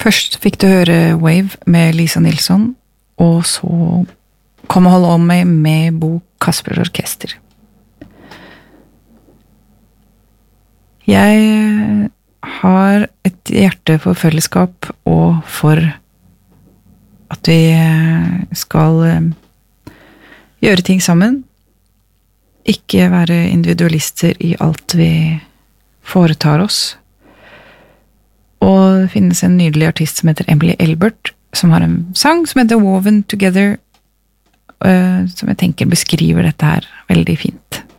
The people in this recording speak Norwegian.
Først fikk du høre Wave med Lisa Nilsson, og så Kom og hold om meg med Bo Kasper Orkester. Jeg har et hjerte for fellesskap og for at vi skal gjøre ting sammen, ikke være individualister i alt vi foretar oss. Og det finnes en nydelig artist som heter Emily Elbert, som har en sang som heter Woven Together, som jeg tenker beskriver dette her veldig fint.